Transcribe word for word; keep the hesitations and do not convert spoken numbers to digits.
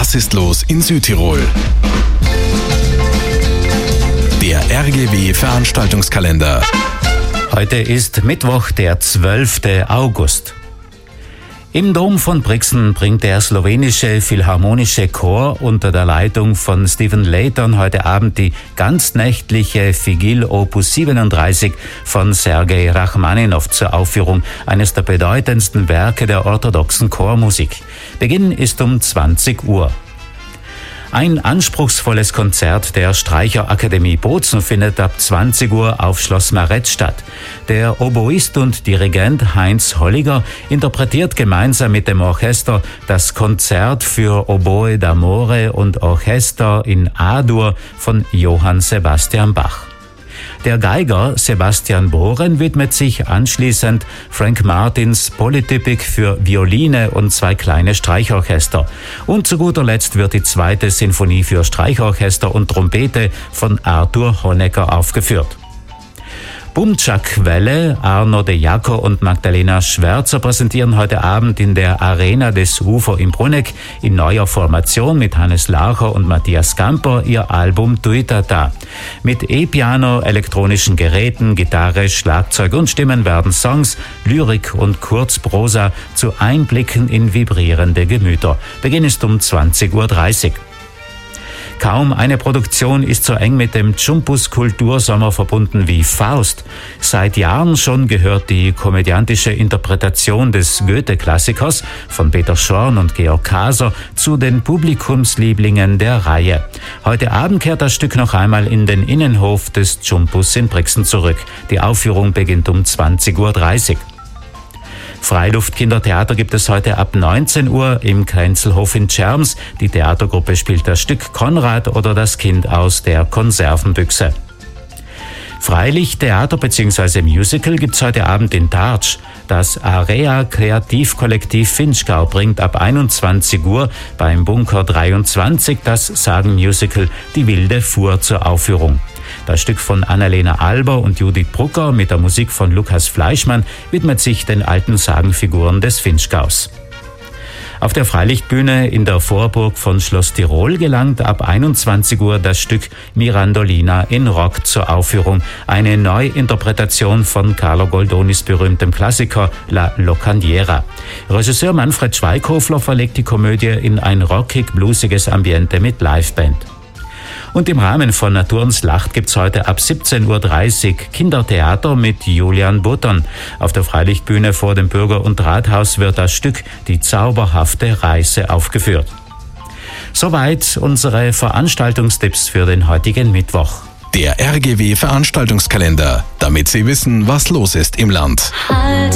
Was ist los in Südtirol? Der R G W-Veranstaltungskalender. Heute ist Mittwoch, der zwölfte August. Im Dom von Brixen bringt der slowenische Philharmonische Chor unter der Leitung von Stephen Layton heute Abend die ganznächtliche Vigil Opus siebenunddreißig von Sergei Rachmaninow zur Aufführung, eines der bedeutendsten Werke der orthodoxen Chormusik. Beginn ist um zwanzig Uhr. Ein anspruchsvolles Konzert der Streicherakademie Bozen findet ab zwanzig Uhr auf Schloss Maretz statt. Der Oboist und Dirigent Heinz Holliger interpretiert gemeinsam mit dem Orchester das Konzert für Oboe d'Amore und Orchester in A-Dur von Johann Sebastian Bach. Der Geiger Sebastian Bohren widmet sich anschließend Frank Martins Polytypik für Violine und zwei kleine Streichorchester. Und zu guter Letzt wird die zweite Sinfonie für Streichorchester und Trompete von Arthur Honegger aufgeführt. Bumczak-Welle, Arno de Jaco und Magdalena Schwärzer präsentieren heute Abend in der Arena des Ufer in Bruneck in neuer Formation mit Hannes Larcher und Matthias Gamper ihr Album Tuitata. Mit E-Piano, elektronischen Geräten, Gitarre, Schlagzeug und Stimmen werden Songs, Lyrik und Kurzprosa zu Einblicken in vibrierende Gemüter. Beginn ist um zwanzig Uhr dreißig. Kaum eine Produktion ist so eng mit dem Jumpus Kultursommer verbunden wie Faust. Seit Jahren schon gehört die komödiantische Interpretation des Goethe-Klassikers von Peter Schorn und Georg Kaser zu den Publikumslieblingen der Reihe. Heute Abend kehrt das Stück noch einmal in den Innenhof des Jumpus in Brixen zurück. Die Aufführung beginnt um zwanzig Uhr dreißig. Freiluftkindertheater gibt es heute ab neunzehn Uhr im Kränzelhof in Tscherms. Die Theatergruppe spielt das Stück Konrad oder das Kind aus der Konservenbüchse. Freilichttheater bzw. Musical gibt's heute Abend in Tartsch. Das Area Kreativkollektiv Finchgau bringt ab einundzwanzig Uhr beim Bunker dreiundzwanzig das Sagenmusical Die wilde Fuhr zur Aufführung. Das Stück von Annalena Alber und Judith Brucker mit der Musik von Lukas Fleischmann widmet sich den alten Sagenfiguren des Finchgaus. Auf der Freilichtbühne in der Vorburg von Schloss Tirol gelangt ab einundzwanzig Uhr das Stück Mirandolina in Rock zur Aufführung, eine Neuinterpretation von Carlo Goldonis berühmtem Klassiker La Locandiera. Regisseur Manfred Schweighöfler verlegt die Komödie in ein rockig-bluesiges Ambiente mit Liveband. Und im Rahmen von Naturens Lacht gibt's heute ab siebzehn Uhr dreißig Kindertheater mit Julian Buttern. Auf der Freilichtbühne vor dem Bürger- und Rathaus wird das Stück Die zauberhafte Reise aufgeführt. Soweit unsere Veranstaltungstipps für den heutigen Mittwoch. Der R G W-Veranstaltungskalender, damit Sie wissen, was los ist im Land. Halt.